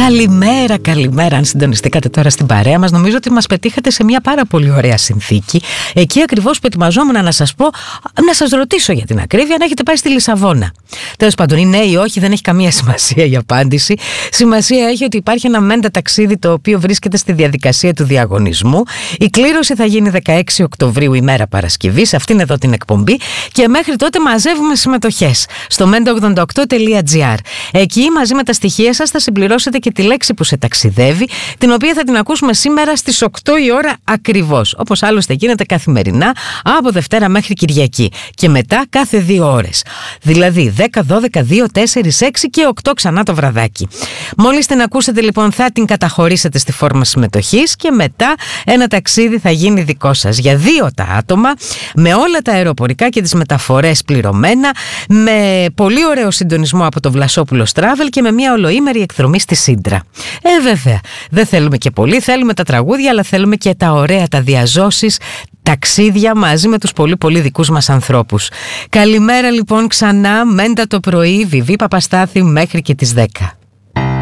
Καλημέρα, καλημέρα. Αν συντονιστήκατε τώρα στην παρέα μας, νομίζω ότι μας πετύχατε σε μια πάρα πολύ ωραία συνθήκη. Εκεί ακριβώς που ετοιμαζόμουν να σας πω, να σας ρωτήσω για την ακρίβεια, αν έχετε πάει στη Λισαβόνα. Τέλος πάντων, ή ναι ή όχι, δεν έχει καμία σημασία η απάντηση. Σημασία έχει ότι υπάρχει ένα μέντα ταξίδι το οποίο βρίσκεται στη διαδικασία του διαγωνισμού. Η κλήρωση θα γίνει 16 Οκτωβρίου, ημέρα Παρασκευή, σε αυτήν εδώ την εκπομπή. Και μέχρι τότε μαζεύουμε συμμετοχές στο menta88.gr. Εκεί μαζί με τα στοιχεία σας θα συμπληρώσετε και τη λέξη που σε ταξιδεύει, την οποία θα την ακούσουμε σήμερα στις 8 η ώρα ακριβώς. Όπως άλλωστε γίνεται καθημερινά από Δευτέρα μέχρι Κυριακή. Και μετά κάθε 2 ώρες. Δηλαδή 10, 12, 2, 4, 6 και 8 ξανά το βραδάκι. Μόλις την ακούσετε λοιπόν θα την καταχωρήσετε στη φόρμα συμμετοχής και μετά ένα ταξίδι θα γίνει δικό σας για 2 τα άτομα, με όλα τα αεροπορικά και τις μεταφορές πληρωμένα, με πολύ ωραίο συντονισμό από το Βλασόπουλος Travel και με μια ολοήμερη εκδρομή στη Σύντρα. Βέβαια, δεν θέλουμε και πολύ, θέλουμε τα τραγούδια, αλλά θέλουμε και τα ωραία, τα διαζώσεις, ταξίδια μαζί με τους πολύ πολύ δικούς μας ανθρώπους. Καλημέρα λοιπόν ξανά, Μέντα το πρωί, Βιβί Παπαστάθη μέχρι και τις 10.